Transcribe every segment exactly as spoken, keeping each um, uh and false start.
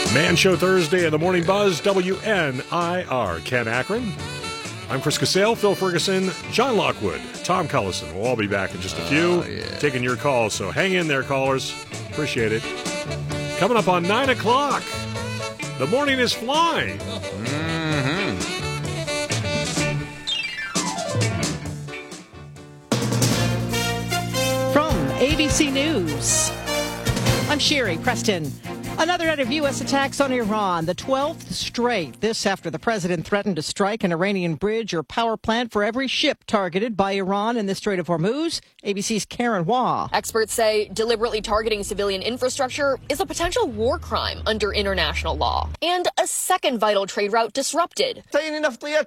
Man Show Thursday in the Morning Buzz, W N I R, Ken Akron. I'm Chris Casale, Phil Ferguson, John Lockwood, Tom Cullison. We'll all be back in just a few, oh, yeah. taking your calls. So hang in there, callers. Appreciate it. Coming up on nine o'clock, the morning is flying. Mm-hmm. From A B C News, I'm Sherry Preston. Another night of U S attacks on Iran, the twelfth straight. This after the president threatened to strike an Iranian bridge or power plant for every ship targeted by Iran in the Strait of Hormuz. A B C's Karen Hua. Experts say deliberately targeting civilian infrastructure is a potential war crime under international law. And a second vital trade route disrupted. Iran-backed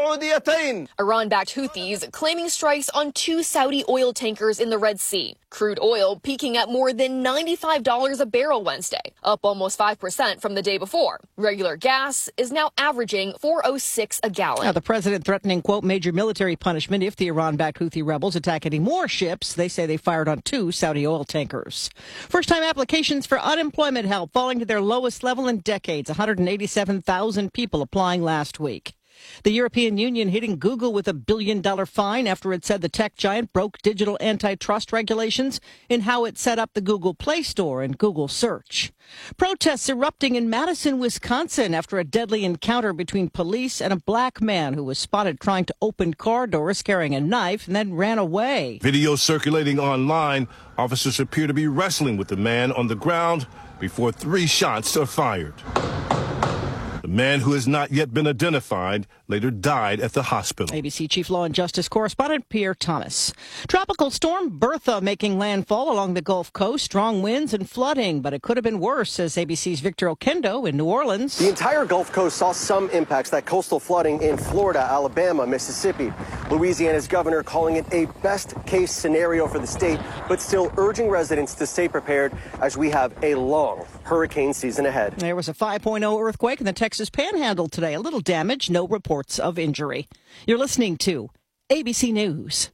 Houthis claiming strikes on two Saudi oil tankers in the Red Sea. Crude oil peaking at more than ninety-five dollars a barrel Wednesday, up almost five percent from the day before. Regular gas is now averaging four oh six a gallon. Now, the president threatening, quote, major military punishment if the Iran-backed Houthi rebels attack any more ships. They say they fired on two Saudi oil tankers. First-time applications for unemployment help falling to their lowest level in decades. one hundred eighty-seven thousand people applying last week. The European Union hitting Google with a billion-dollar fine after it said the tech giant broke digital antitrust regulations in how it set up the Google Play Store and Google Search. Protests erupting in Madison, Wisconsin after a deadly encounter between police and a black man who was spotted trying to open car doors carrying a knife and then ran away. Video circulating online, officers appear to be wrestling with the man on the ground before three shots are fired. The man, who has not yet been identified, later died at the hospital. A B C Chief Law and Justice correspondent Pierre Thomas. Tropical storm Bertha making landfall along the Gulf Coast. Strong winds and flooding, but it could have been worse, says A B C's Victor Oquendo in New Orleans. The entire Gulf Coast saw some impacts, that coastal flooding in Florida, Alabama, Mississippi. Louisiana's governor calling it a best-case scenario for the state, but still urging residents to stay prepared as we have a long hurricane season ahead. There was a five point oh earthquake in the Texas Panhandle today. A little damage, no reports of injury. You're listening to A B C News.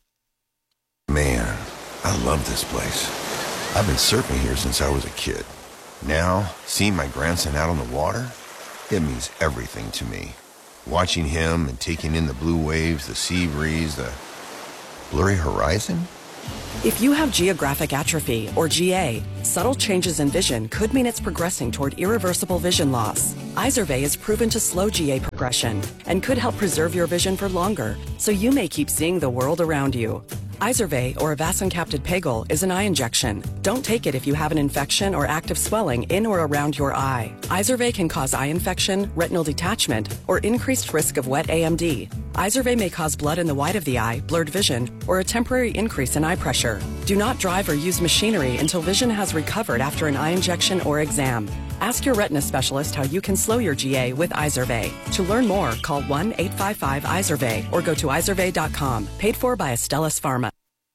Man, I love this place. I've been surfing here since I was a kid. Now, seeing my grandson out on the water, it means everything to me. Watching him and taking in the blue waves, the sea breeze, the blurry horizon. If you have geographic atrophy, or G A, subtle changes in vision could mean it's progressing toward irreversible vision loss. Izervay is proven to slow G A progression and could help preserve your vision for longer, so you may keep seeing the world around you. Izervay, or avacincaptad pegol, is an eye injection. Don't take it if you have an infection or active swelling in or around your eye. Izervay can cause eye infection, retinal detachment, or increased risk of wet A M D. Izervay may cause blood in the white of the eye, blurred vision, or a temporary increase in eye pressure. Do not drive or use machinery until vision has recovered after an eye injection or exam. Ask your retina specialist how you can slow your G A with Izervay. To learn more, call one eight five five Izervay or go to izervay dot com. Paid for by Astellas Pharma.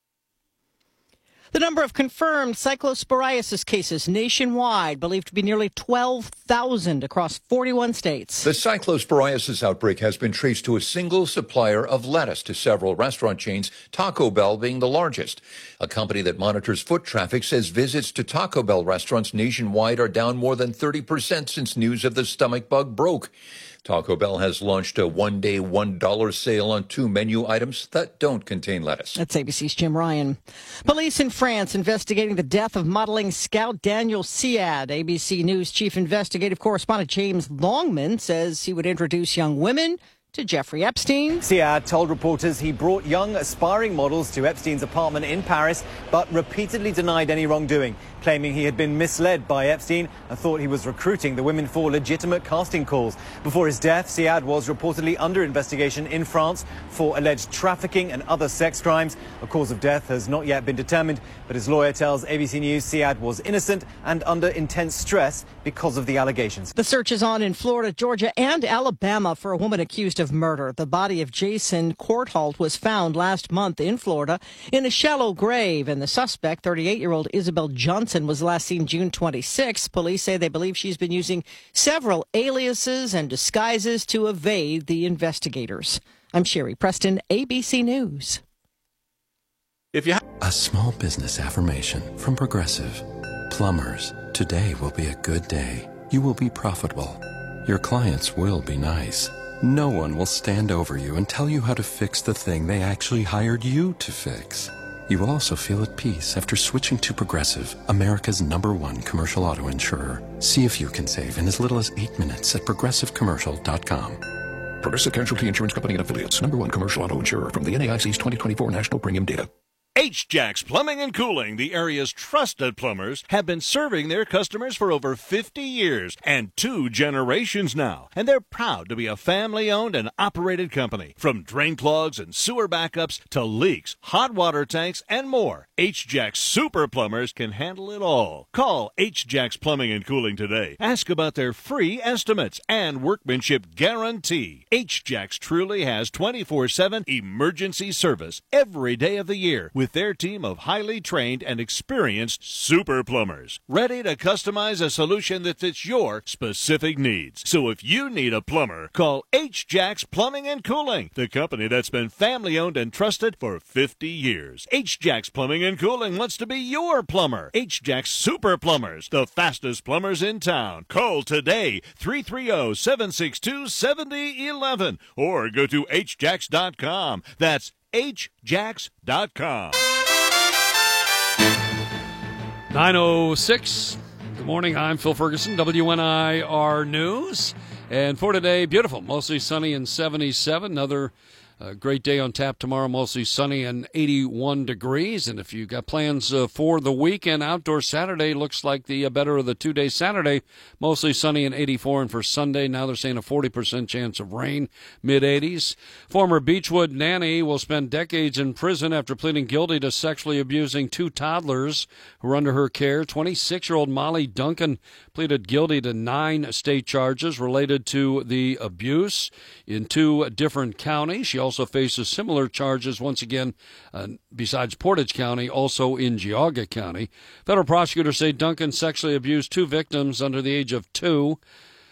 The number of confirmed cyclosporiasis cases nationwide believed to be nearly twelve thousand across forty-one states. The cyclosporiasis outbreak has been traced to a single supplier of lettuce to several restaurant chains, Taco Bell being the largest. A company that monitors foot traffic says visits to Taco Bell restaurants nationwide are down more than thirty percent since news of the stomach bug broke. Taco Bell has launched a one-day, one dollar sale on two menu items that don't contain lettuce. That's A B C's Jim Ryan. Police in France investigating the death of modeling scout Daniel Siad. A B C News chief investigative correspondent James Longman says he would introduce young women to Jeffrey Epstein. Siad told reporters he brought young aspiring models to Epstein's apartment in Paris, but repeatedly denied any wrongdoing, claiming he had been misled by Epstein and thought he was recruiting the women for legitimate casting calls. Before his death, Siad was reportedly under investigation in France for alleged trafficking and other sex crimes. A cause of death has not yet been determined, but his lawyer tells A B C News Siad was innocent and under intense stress because of the allegations. The search is on in Florida, Georgia, and Alabama for a woman accused of murder. The body of Jason Courtholt was found last month in Florida in a shallow grave, and the suspect, thirty-eight-year-old Isabel Johnson, was last seen June twenty-sixth. Police say they believe she's been using several aliases and disguises to evade the investigators. I'm Sherry Preston, A B C News. If you ha- a small business affirmation from Progressive. Plumbers, today will be a good day. You will be profitable. Your clients will be nice. No one will stand over you and tell you how to fix the thing they actually hired you to fix. You will also feel at peace after switching to Progressive, America's number one commercial auto insurer. See if you can save in as little as eight minutes at progressive commercial dot com. Progressive Casualty Insurance Company and Affiliates, number one commercial auto insurer from the N A I C's twenty twenty-four National Premium Data. H-Jacks Plumbing and Cooling, the area's trusted plumbers, have been serving their customers for over fifty years and two generations now. And they're proud to be a family-owned and operated company. From drain clogs and sewer backups to leaks, hot water tanks, and more, H-Jacks Super Plumbers can handle it all. Call H-Jacks Plumbing and Cooling today. Ask about their free estimates and workmanship guarantee. H-Jacks truly has twenty-four seven emergency service every day of the year, with their team of highly trained and experienced super plumbers, ready to customize a solution that fits your specific needs. So if you need a plumber, call H-Jacks Plumbing and Cooling, the company that's been family-owned and trusted for fifty years. H-Jacks Plumbing and Cooling wants to be your plumber. H-Jacks Super Plumbers, the fastest plumbers in town. Call today, three three zero, seven six two, seven zero one one, or go to H Jacks dot com. That's H Jacks dot com. nine oh six. Good morning. I'm Phil Ferguson, W N I R News. And for today, beautiful. Mostly sunny and seventy-seven. Another uh, great day on tap tomorrow. Mostly sunny and eighty-one degrees. And if you've got plans uh, for the weekend, outdoor Saturday looks like the uh, better of the two-day Saturday. Mostly sunny and eighty-four. And for Sunday, now they're saying a forty percent chance of rain, mid-eighties. Former Beechwood nanny will spend decades in prison after pleading guilty to sexually abusing two toddlers who were under her care. twenty-six-year-old Molly Duncan pleaded guilty to nine state charges related to the abuse in two different counties. She also faces similar charges, once again, uh, besides Portage County, also in Geauga County. Federal prosecutors say Duncan sexually abused two victims under the age of two,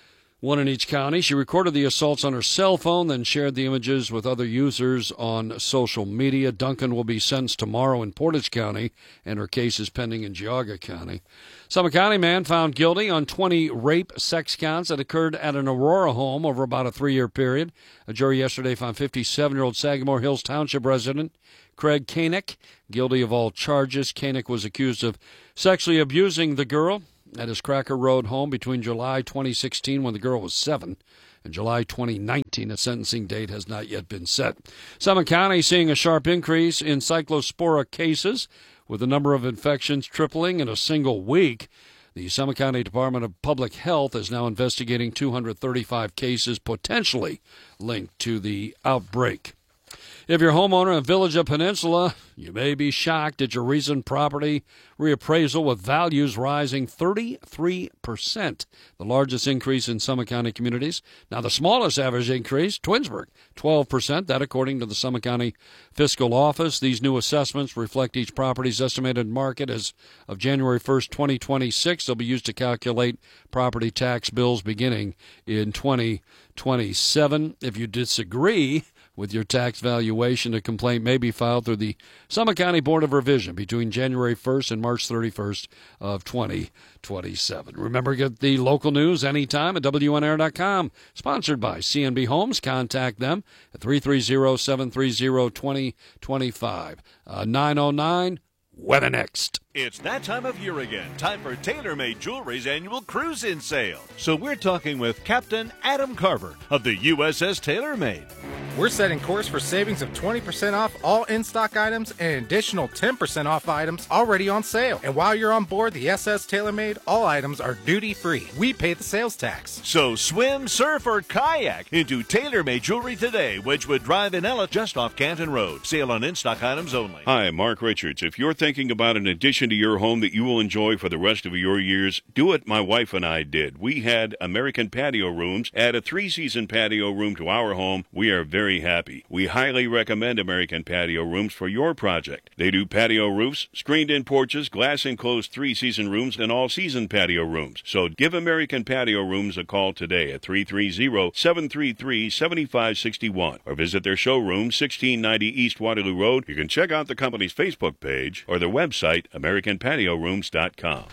one in each county. She recorded the assaults on her cell phone, then shared the images with other users on social media. Duncan will be sentenced tomorrow in Portage County, and her case is pending in Geauga County. Summit County man found guilty on twenty rape sex counts that occurred at an Aurora home over about a three-year period. A jury yesterday found fifty-seven-year-old Sagamore Hills Township resident Craig Koenig guilty of all charges. Koenig was accused of sexually abusing the girl at his Cracker Road home between July twenty sixteen, when the girl was seven, and July twenty nineteen. A sentencing date has not yet been set. Summit County seeing a sharp increase in cyclospora cases, with the number of infections tripling in a single week. The Summit County Department of Public Health is now investigating two hundred thirty-five cases potentially linked to the outbreak. If you're a homeowner in Village of Peninsula, you may be shocked at your recent property reappraisal, with values rising thirty-three percent, the largest increase in Summit County communities. Now, the smallest average increase, Twinsburg, twelve percent. That, according to the Summit County Fiscal Office. These new assessments reflect each property's estimated market as of January first, twenty twenty-six. They'll be used to calculate property tax bills beginning in twenty twenty-seven. If you disagree with your tax valuation, a complaint may be filed through the Summit County Board of Revision between January first and March thirty-first of twenty twenty-seven. Remember, get the local news anytime at W N R dot com. Sponsored by C N B Homes. Contact them at three three zero, seven three zero, two zero two five. Uh, nine oh nine, weather next. It's that time of year again. Time for TaylorMade Jewelry's annual cruise-in sale. So we're talking with Captain Adam Carver of the U S S TaylorMade. We're setting course for savings of twenty percent off all in-stock items and an additional ten percent off items already on sale. And while you're on board the S S TaylorMade, all items are duty-free. We pay the sales tax. So swim, surf, or kayak into TaylorMade Jewelry today, Wedgwood Drive in Ella, just off Canton Road. Sale on in-stock items only. Hi, Mark Richards. If you're thinking about an addition to your home that you will enjoy for the rest of your years, do what my wife and I did. We had American Patio Rooms. Add a three-season patio room to our home. We are very happy. We highly recommend American Patio Rooms for your project. They do patio roofs, screened-in porches, glass-enclosed three-season rooms, and all-season patio rooms. So give American Patio Rooms a call today at three three zero, seven three three, seven five six one or visit their showroom, sixteen ninety East Waterloo Road. You can check out the company's Facebook page or their website, american patio rooms dot com.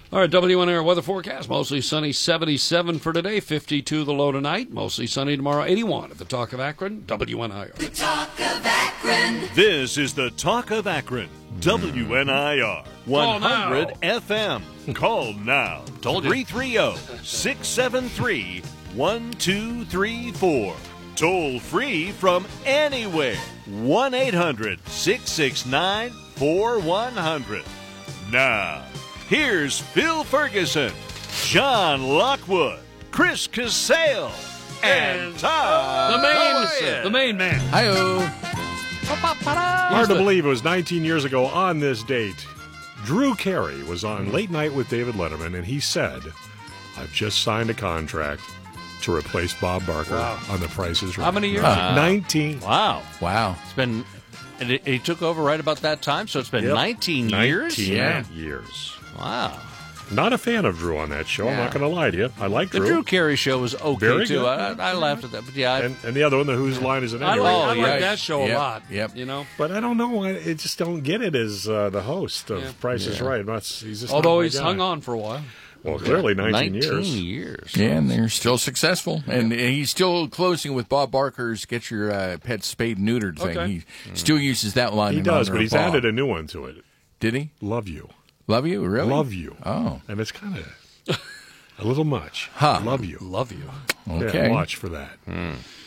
All right, W N R weather forecast. Mostly sunny, seventy-seven for today, fifty-two the low tonight. Mostly sunny tomorrow, eighty-one at the Talk of Akron, W N I R. The Talk of Akron. This is the Talk of Akron, W N I R, one hundred F M. Call now. Told you. three three zero, six seven three, one two three four. Toll free from anywhere. one eight hundred, six six nine, four one zero zero. Now, here's Phil Ferguson, John Lockwood, Chris Casale, and Tom The main, Collison. the main man. Hi-oh. Hard to believe it was nineteen years ago on this date. Drew Carey was on Late Night with David Letterman, and he said, I've just signed a contract to replace Bob Barker Wow. on The Price is Right. How many years? Uh, nineteen. Wow. Wow. It's been, and it, he took over right about that time, so it's been Yep. nineteen years? nineteen Yeah. years. Wow. Not a fan of Drew on that show. I'm Yeah. not going to lie to you. I like The Drew. Drew Carey show was okay, Very too. good. I, I laughed at that, but yeah. I, And, and the other one, the Whose Line Is It I Anyway? like, I Oh, like yeah. that show Yep. a lot. Yep. You know? But I don't know. I I just don't get it as uh, the host of Yeah. Price is Yeah. Right. I'm not, he's just Although not my he's guy. hung on for a while. Well, clearly nineteen, nineteen years. years. Yeah, and they're still successful. And he's still closing with Bob Barker's Get Your uh, Pet Spayed and Neutered thing. Okay. He still uses that line. He in does, honor but of he's Bob. added a new one to it. Did he? Love you. Love you? Really? Love you. Oh. And it's kind of a little much. Huh. Love you. Love you. Okay. Yeah, watch for that.